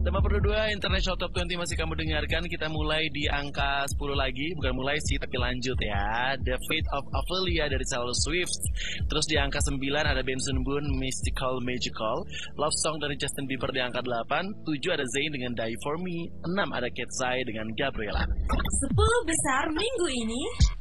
Nomor 2 International Top 20 masih kamu dengarkan. Kita mulai di angka 10 lagi. Bukan mulai sih, tapi lanjut ya. The Fate of Ophelia dari Taylor Swift. Terus di angka 9 ada Benson Boone, Mystical Magical. Love Song dari Justin Bieber di angka 8. 7 ada Zayn dengan Die For Me. 6 ada Cat Zai dengan Gabriela. 10 besar minggu ini.